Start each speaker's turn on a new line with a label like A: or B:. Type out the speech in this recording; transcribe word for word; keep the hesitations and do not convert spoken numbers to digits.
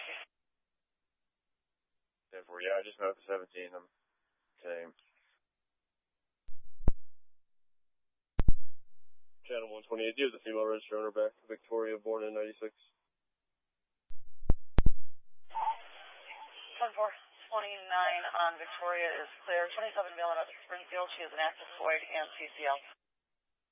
A: ten four, yeah, I just know the seventeen. I'm same. Channel one twenty-eight, do you have the female registered owner back? Victoria, born in ninety-six.
B: ten four, twenty-nine on Victoria is clear. twenty-seven mailing out to Springfield. She is an active void and C C L.